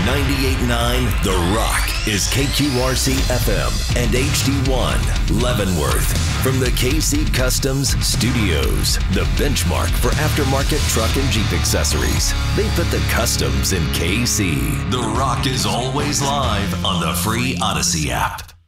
98.9 The Rock is KQRC FM and HD1 Leavenworth. From the KC Customs Studios, the benchmark for aftermarket truck and Jeep accessories. They put the customs in KC. The Rock is always live on the free Odyssey app.